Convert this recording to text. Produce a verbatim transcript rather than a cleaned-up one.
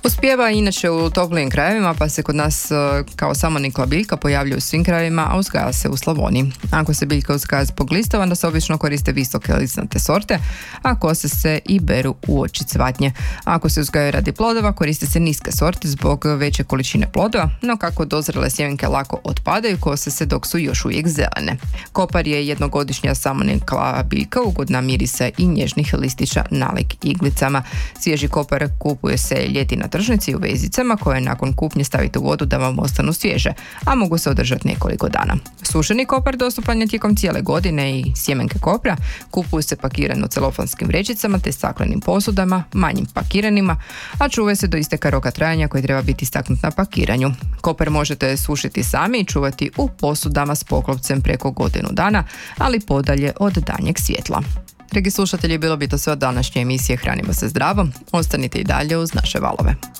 Uspijeva inače u toplijim krajevima, pa se kod nas kao samonikla biljka pojavljuje u svim krajevima, a uzgaja se u Slavoniji. Ako se biljka uzgaja zbog listova, onda se obično koriste visoke listnate sorte, a kose se i beru uoči cvatnje. Ako se uzgajaju radi plodova, koriste se niske sorte zbog veće količine plodova, no kako dozrele sjemenke lako otpadaju, kose se dok su još uvijek zelene. Kopar je jednogodišnja samonikla biljka, ugodna mirisa i nježnih listića nalik iglicama. Svježi kopar kupuje se ljeti na tržnici u vezicama koje nakon kupnje stavite u vodu da vam ostanu svježe, a mogu se održati nekoliko dana. Sušeni kopar dostupan je tijekom cijele godine i sjemenke kopra kupuju se pakirane u celofanskim vrećicama te staklenim posudama, manjim pakiranima, a čuvaju se do isteka roka trajanja koji treba biti istaknut na pakiranju. Kopar možete sušiti sami i čuvati u posudama s poklopcem preko godinu dana, ali podalje od danjeg svjetla. Dragi slušatelji, bilo bi to sve od današnje emisije Hranimo se zdravo. Ostanite i dalje uz naše valove.